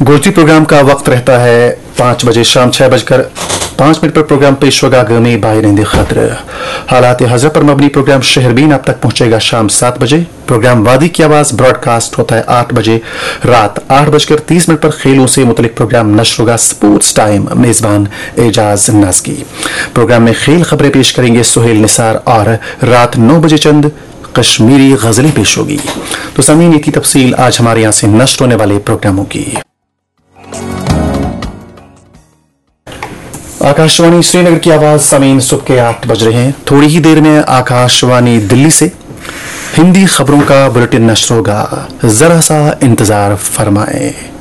गुलती programme का वक्त रहता है 5 बजे शाम 6:05 पर प्रोग्राम पेश होगा गमी बाहिरिंद खतर। हालात हज़रत पर मबनी प्रोग्राम शहरबीन अब तक पहुंचेगा शाम 7 बजे। प्रोग्राम वादी की आवाज़ ब्रॉडकास्ट होता है 8 बजे। रात 8:30 पर खेलों से मुतलिक प्रोग्राम नश्र होगा स्पोर्ट्स टाइम। मेज़बान एजाज नाज़की। प्रोग्राम में खेल खबरें पेश करेंगे सुहेल निसार और रात 9 बजे चंद कश्मीरी गजलें पेश होगी। तो सामीन की तफसील आज हमारे यहाँ से नश्र होने वाले प्रोग्रामों की। आकाशवाणी श्रीनगर की आवाज सामीन सुबह के 8 बज रहे हैं। थोड़ी ही देर में आकाशवाणी दिल्ली से हिंदी खबरों का बुलेटिन नश्र होगा। जरा सा इंतजार फरमाएं।